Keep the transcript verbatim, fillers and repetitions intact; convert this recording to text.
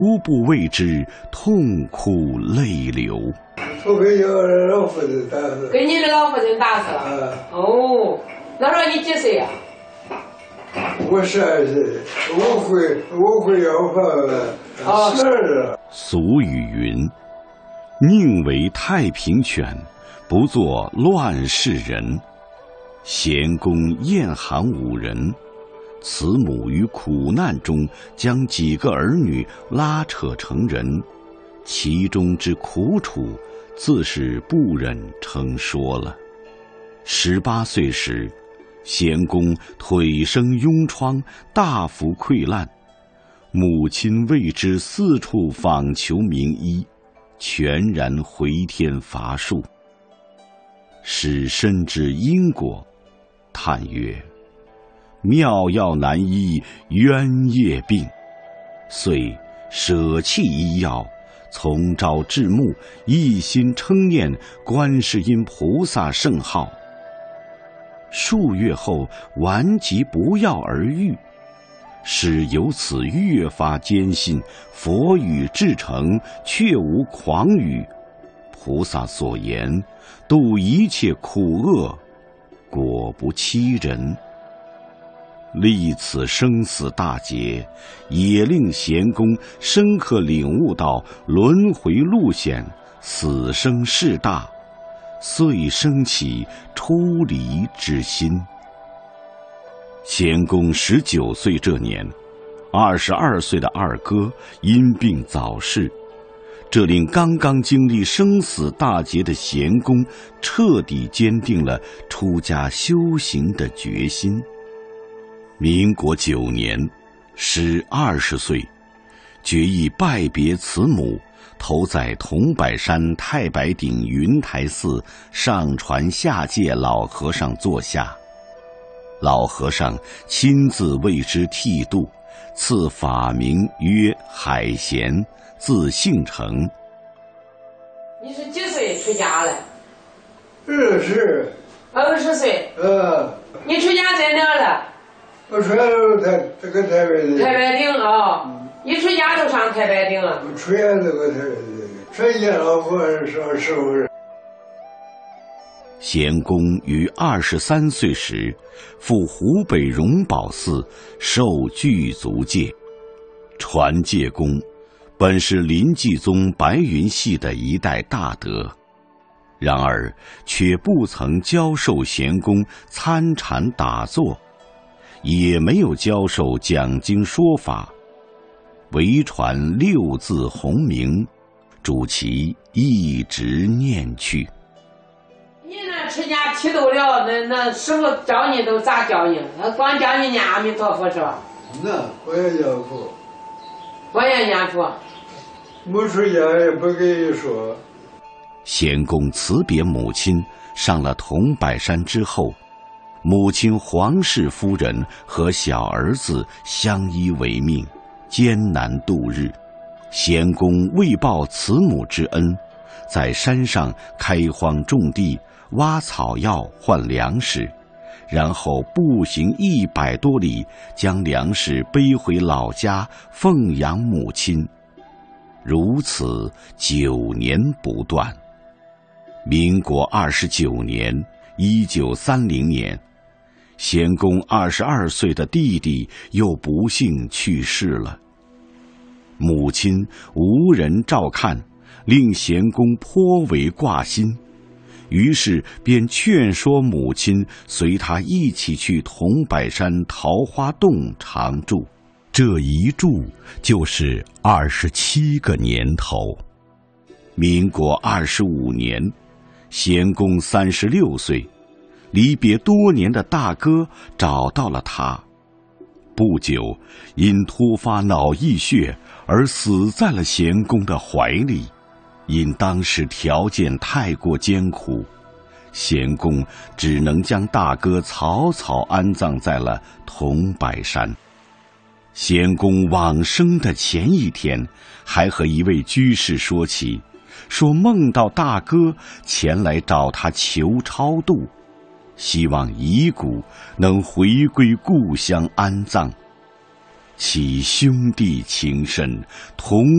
无不为之痛哭泪流。 我给我老夫人打死。 给你的老夫人打死了。 啊、 哦，那时候你几岁呀、 啊？我十二岁，我会我会要饭，十二了。 俗语云：“宁为太平犬，不做乱世人。”咸公厌寒五人，慈母于苦难中将几个儿女拉扯成人，其中之苦楚，自是不忍称说了。十八岁时，咸公腿生痈疮，大幅溃烂，母亲为之四处访求名医，全然回天乏术。使深知因果，叹曰：“妙药难医冤业病。”遂舍弃医药，从朝至暮，一心称念观世音菩萨圣号。数月后，顽疾不药而愈，使由此越发坚信佛语至诚，确无诳语。菩萨所言，度一切苦厄，果不欺人。历此生死大劫，也令咸公深刻领悟到轮回路险，死生事大，遂生起出离之心。咸公十九岁这年，二十二岁的二哥因病早逝，这令刚刚经历生死大劫的咸公彻底坚定了出家修行的决心。民国九年，时二十岁，决意拜别慈母，投在桐柏山太白顶云台寺上传下界老和尚座下。老和尚亲自为之剃度，赐法名曰海贤，字姓成。 你是几岁出家了？ 二十。 二十岁。 呃。 你出家在哪了？ 我出家都台这个台北顶。 台北顶啊、哦！一出家就上台北顶了。 我出家这个台北顶，出家老和尚上师傅。 咸公于二十三岁时，赴湖北荣宝寺受具足戒。传戒公本是临济宗白云系的一代大德，然而却不曾教授咸公参禅打坐，也没有教授讲经说法，唯传六字洪名，主其一直念去。 你那出家剃度了，那那师傅教你都咋教你？他光教你念阿弥陀佛是吧？ 那我也念佛， 我也念佛。 没出家也不跟你说。 咸公辞别母亲，上了桐柏山之后，母亲黄氏夫人和小儿子相依为命，艰难度日。咸公为报慈母之恩，在山上开荒种地，挖草药换粮食，然后步行一百多里，将粮食背回老家奉养母亲。如此九年不断。民国二十九年，一九三零年，咸公二十二岁的弟弟又不幸去世了。母亲无人照看，令咸公颇为挂心，于是便劝说母亲随他一起去桐柏山桃花洞常住。这一住就是二十七个年头。民国二十五年，咸公三十六岁，离别多年的大哥找到了他，不久因突发脑溢血而死在了咸公的怀里。因当时条件太过艰苦，咸公只能将大哥草草安葬在了桐柏山。咸公往生的前一天，还和一位居士说起，说梦到大哥前来找他求超度，希望遗骨能回归故乡安葬。 其兄弟情深，同